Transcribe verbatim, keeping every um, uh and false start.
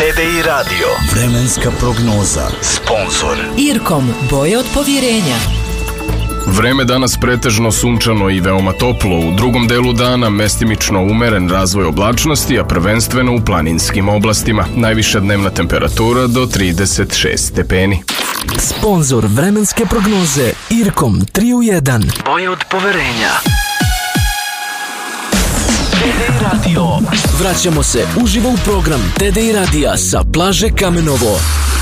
T D I Radio. Vremenska prognoza. Sponzor Irkom, boje od povjerenja. Vreme danas pretežno sunčano i veoma toplo, u drugom delu dana mestimično umeren razvoj oblačnosti, a prvenstveno u planinskim oblastima. Najviša dnevna temperatura do trideset šest stepeni. Sponzor vremenske prognoze Irkom tri u jedan. boje od poverenja. T D I Radio. Vraćamo se uživo u program T D I Radija sa plaže Kamenovo.